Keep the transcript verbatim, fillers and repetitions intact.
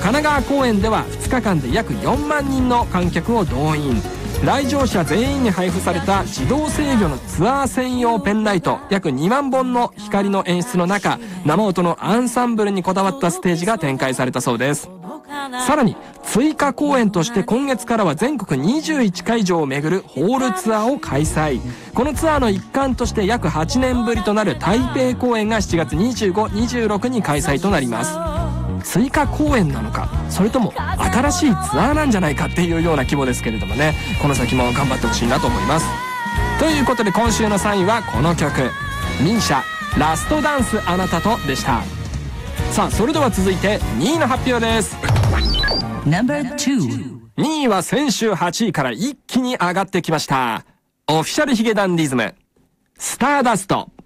神奈川公演ではふつかかんで約よんまんにんの観客を動員。来場者全員に配布された自動制御のツアー専用ペンライト約にまんぼんの光の演出の中、生音のアンサンブルにこだわったステージが展開されたそうです。さらに追加公演として今月からは全国にじゅういちかいじょうを巡るホールツアーを開催。このツアーの一環として約はちねんぶりとなる台北公演がしちがつにじゅうご、にじゅうろくに開催となります。追加公演なのか、それとも新しいツアーなんじゃないかっていうような規模ですけれどもね、この先も頑張ってほしいなと思います。ということで今週のさんいはこの曲、ミーシャラストダンスあなたとでした。さあそれでは続いてにいの発表です。にいは先週はちいから一気に上がってきました。オフィシャルヒゲダンディズム、スターダスト。